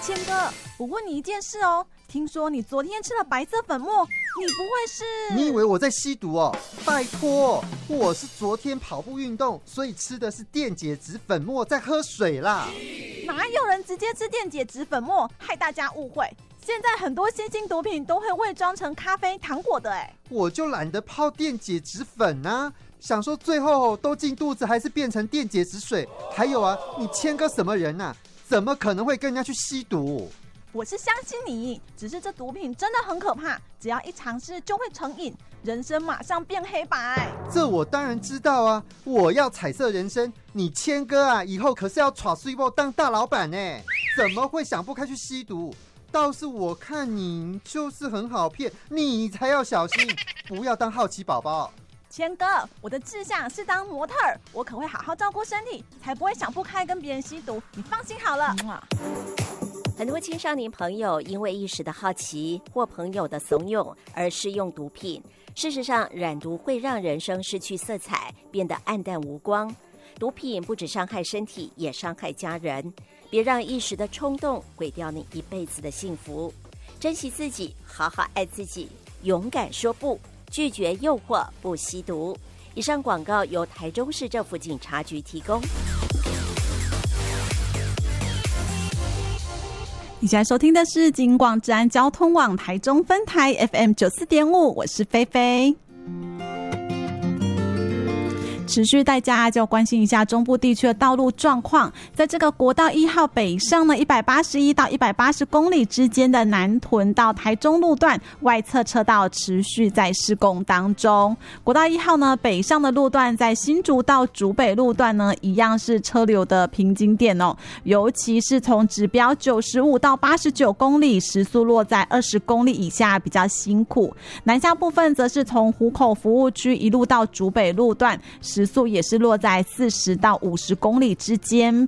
谦哥，我问你一件事哦，听说你昨天吃了白色粉末，你不会是？ 你以为我在吸毒哦？拜托，我是昨天跑步运动，所以吃的是电解质粉末，在喝水啦。 哪有人直接吃电解质粉末，害大家误会？现在很多新兴毒品都会伪装成咖啡、糖果的哎。 我就懒得泡电解质粉啊，想说最后都进肚子，还是变成电解质水。还有啊，你谦哥什么人啊？怎么可能会跟人家去吸毒？ 我是相信你，只是这毒品真的很可怕，只要一尝试就会成瘾，人生马上变黑白。 这我当然知道啊，我要彩色人生。你谦哥啊，以后可是要耍水波当大老板呢，怎么会想不开去吸毒？倒是我看你就是很好骗，你才要小心，不要当好奇宝宝。 谦哥，我的志向是当模特儿，我可会好好照顾身体，才不会想不开跟别人吸毒。你放心好了。 很多青少年朋友因为一时的好奇或朋友的怂恿而试用毒品。事实上，染毒会让人生失去色彩，变得暗淡无光。毒品不只伤害身体，也伤害家人。别让一时的冲动毁掉你一辈子的幸福。珍惜自己，好好爱自己，勇敢说不，拒绝诱惑，不吸毒。以上广告由台中市政府警察局提供。 你现在收听的是警广治安交通网台中分台 FM 94.5，我是菲菲。持续大家就关心一下中部地区的道路状况。在这个国道1号北上呢181到180公里之间的南屯到台中路段外侧车道持续在施工当中。国道1号呢北上的路段在新竹到竹北路段呢一样是车流的瓶颈点哦，尤其是从指标95到89公里时速落在20公里以下比较辛苦。南下部分则是从湖口服务区一路到竹北路段时速也是落在40到50公里之间。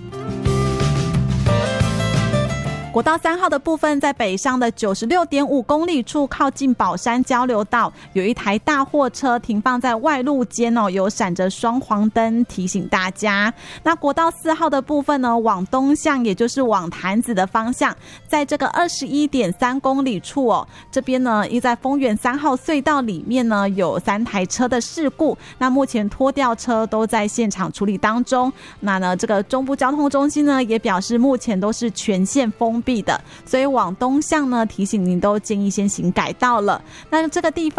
国道3号的部分，在北上的96.5公里处，靠近宝山交流道，有一台大货车停放在外路间哦，有闪着双黄灯提醒大家。那国道4号的部分呢，往东向，也就是往潭子的方向，在这个21.3公里处哦，这边呢，在丰原3号隧道里面呢，有3台车的事故，那目前拖吊车都在现场处理当中。那呢，这个中部交通中心呢，也表示目前都是全线封闭的，所以往东向呢，提醒您都建议先行改道了。那这个地方